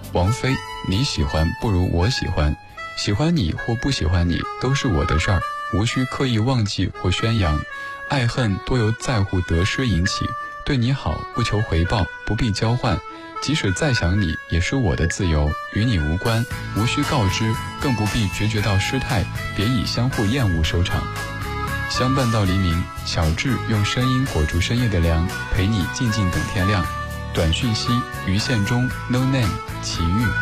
王菲，你喜欢不如我喜欢，喜欢你或不喜欢你都是我的事儿，无需刻意忘记或宣扬。爱恨多由在乎得失引起，对你好不求回报，不必交换。即使再想你，也是我的自由，与你无关，无需告知，更不必决绝到失态，别以相互厌恶收场。相伴到黎明，小智用声音裹住深夜的凉，陪你静静等天亮。短讯息，余宪中 No Name 齐豫。